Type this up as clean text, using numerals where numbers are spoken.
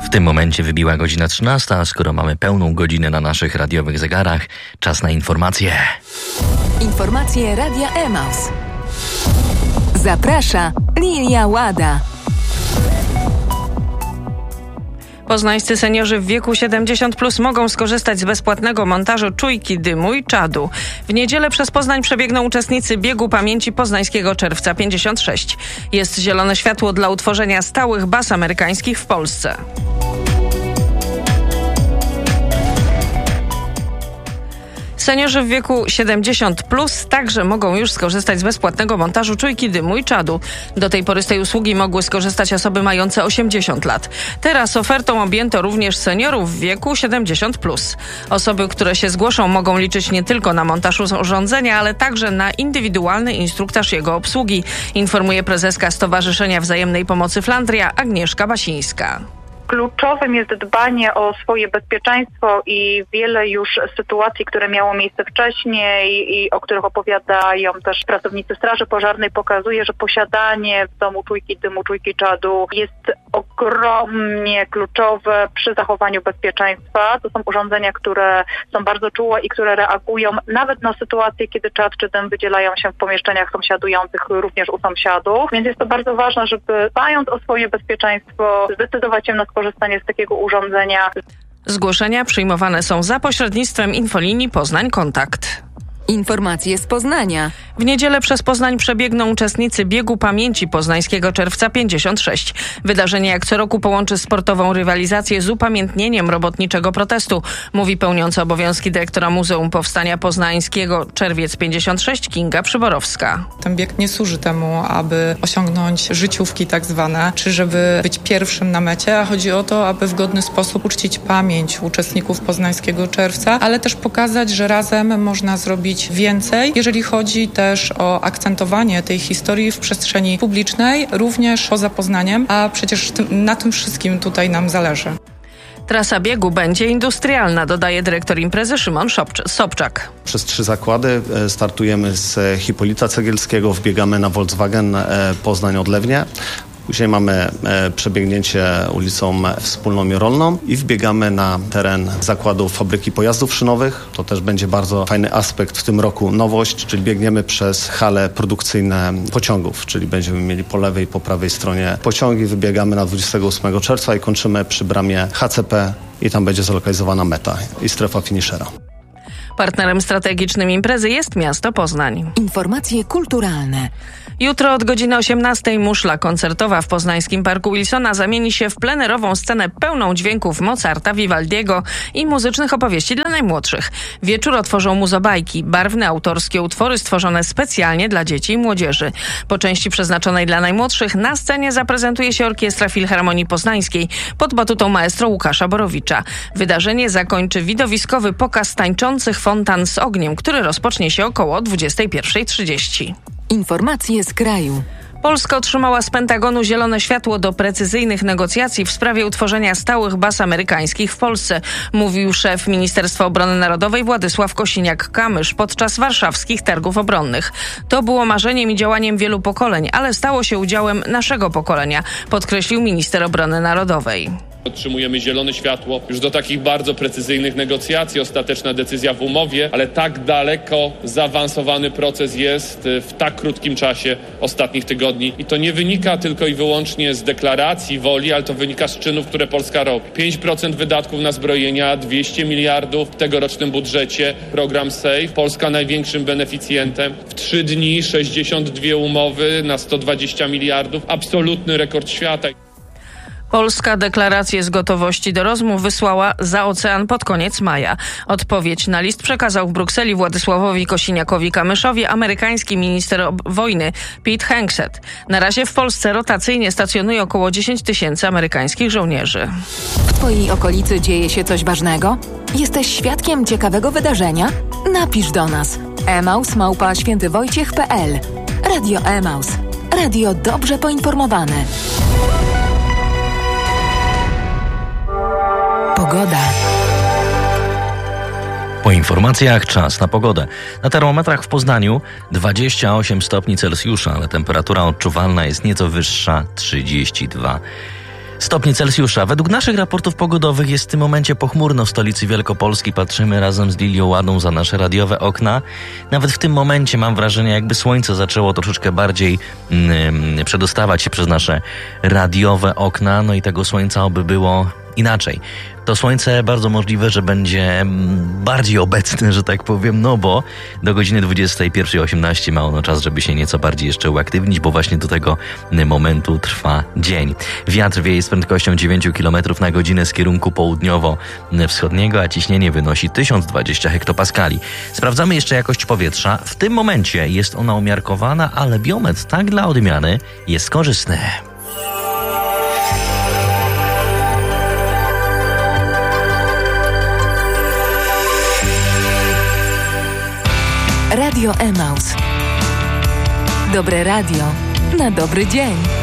W tym momencie wybiła godzina 13, a skoro mamy pełną godzinę na naszych radiowych zegarach, czas na informacje. Informacje Radia Emaus. Zaprasza Lilia Łada. Poznańscy seniorzy w wieku 70+ mogą skorzystać z bezpłatnego montażu czujki dymu i czadu. W niedzielę przez Poznań przebiegną uczestnicy biegu pamięci poznańskiego Czerwca 56. Jest zielone światło dla utworzenia stałych baz amerykańskich w Polsce. Seniorzy w wieku 70+ także mogą już skorzystać z bezpłatnego montażu czujki dymu i czadu. Do tej pory z tej usługi mogły skorzystać osoby mające 80 lat. Teraz ofertą objęto również seniorów w wieku 70+. Osoby, które się zgłoszą, mogą liczyć nie tylko na montaż urządzenia, ale także na indywidualny instruktaż jego obsługi, informuje prezeska Stowarzyszenia Wzajemnej Pomocy Flandria Agnieszka Basińska. Kluczowym jest dbanie o swoje bezpieczeństwo i wiele już sytuacji, które miało miejsce wcześniej i o których opowiadają też pracownicy Straży Pożarnej, pokazuje, że posiadanie w domu czujki dymu, czujki czadu jest ogromnie kluczowe przy zachowaniu bezpieczeństwa. To są urządzenia, które są bardzo czułe i które reagują nawet na sytuacje, kiedy czad czy dym wydzielają się w pomieszczeniach sąsiadujących również u sąsiadów. Więc jest to bardzo ważne, żeby dbając o swoje bezpieczeństwo, zdecydować się na skorzystanie z takiego urządzenia. Zgłoszenia przyjmowane są za pośrednictwem infolinii Poznań Kontakt. Informacje z Poznania. W niedzielę przez Poznań przebiegną uczestnicy biegu pamięci poznańskiego Czerwca 56. Wydarzenie jak co roku połączy sportową rywalizację z upamiętnieniem robotniczego protestu, mówi pełniąca obowiązki dyrektora Muzeum Powstania Poznańskiego Czerwiec 56 Kinga Przyborowska. Ten bieg nie służy temu, aby osiągnąć życiówki tak zwane, czy żeby być pierwszym na mecie, a chodzi o to, aby w godny sposób uczcić pamięć uczestników Poznańskiego Czerwca, ale też pokazać, że razem można zrobić więcej, jeżeli chodzi też o akcentowanie tej historii w przestrzeni publicznej, również poza Poznaniem, a przecież na tym wszystkim tutaj nam zależy. Trasa biegu będzie industrialna, dodaje dyrektor imprezy Szymon Sobczak. Przez 3 zakłady startujemy z Hipolita Cegielskiego, wbiegamy na Volkswagen Poznań-Odlewnie. Później mamy przebiegnięcie ulicą Wspólną i Rolną i wbiegamy na teren zakładu fabryki pojazdów szynowych. To też będzie bardzo fajny aspekt w tym roku, nowość, czyli biegniemy przez hale produkcyjne pociągów, czyli będziemy mieli po lewej i po prawej stronie pociągi. Wybiegamy na 28 czerwca i kończymy przy bramie HCP i tam będzie zlokalizowana meta i strefa finishera. Partnerem strategicznym imprezy jest miasto Poznań. Informacje kulturalne. Jutro od godziny 18 muszla koncertowa w poznańskim Parku Wilsona zamieni się w plenerową scenę pełną dźwięków Mozarta, Vivaldiego i muzycznych opowieści dla najmłodszych. Wieczór otworzą muzobajki, barwne autorskie utwory stworzone specjalnie dla dzieci i młodzieży. Po części przeznaczonej dla najmłodszych na scenie zaprezentuje się Orkiestra Filharmonii Poznańskiej pod batutą maestro Łukasza Borowicza. Wydarzenie zakończy widowiskowy pokaz tańczących fontan z ogniem, który rozpocznie się około 21:30. Informacje z kraju. Polska otrzymała z Pentagonu zielone światło do precyzyjnych negocjacji w sprawie utworzenia stałych baz amerykańskich w Polsce, mówił szef Ministerstwa Obrony Narodowej Władysław Kosiniak-Kamysz podczas warszawskich targów obronnych. To było marzeniem i działaniem wielu pokoleń, ale stało się udziałem naszego pokolenia, podkreślił minister obrony narodowej. Otrzymujemy zielone światło już do takich bardzo precyzyjnych negocjacji, ostateczna decyzja w umowie, ale tak daleko zaawansowany proces jest w tak krótkim czasie ostatnich tygodni. I to nie wynika tylko i wyłącznie z deklaracji woli, ale to wynika z czynów, które Polska robi. 5% wydatków na zbrojenia, 200 miliardów w tegorocznym budżecie, program SAFE. Polska największym beneficjentem. W 3 dni 62 umowy na 120 miliardów. Absolutny rekord świata. Polska deklarację z gotowości do rozmów wysłała za ocean pod koniec maja. Odpowiedź na list przekazał w Brukseli Władysławowi Kosiniakowi-Kamyszowi amerykański minister wojny Pete Hegseth. Na razie w Polsce rotacyjnie stacjonuje około 10 000 amerykańskich żołnierzy. W twojej okolicy dzieje się coś ważnego? Jesteś świadkiem ciekawego wydarzenia? Napisz do nas. emaus@świętywojciech.pl. Radio Emaus. Radio dobrze poinformowane. Pogoda. Po informacjach czas na pogodę. Na termometrach w Poznaniu 28 stopni Celsjusza, ale temperatura odczuwalna jest nieco wyższa, 32. stopni Celsjusza. Według naszych raportów pogodowych jest w tym momencie pochmurno w stolicy Wielkopolski. Patrzymy razem z Lilią Ładą za nasze radiowe okna. Nawet w tym momencie mam wrażenie, jakby słońce zaczęło troszeczkę bardziej przedostawać się przez nasze radiowe okna. No i tego słońca oby było inaczej. To słońce bardzo możliwe, że będzie bardziej obecne, że tak powiem, no bo do godziny 21:18 ma ono czas, żeby się nieco bardziej jeszcze uaktywnić, bo właśnie do tego momentu trwa dzień. Wiatr wieje z prędkością 9 km na godzinę z kierunku południowo-wschodniego, a ciśnienie wynosi 1020 hektopaskali. Sprawdzamy jeszcze jakość powietrza. W tym momencie jest ona umiarkowana, ale biometr tak dla odmiany jest korzystny. Radio Emaus. Dobre radio na dobry dzień.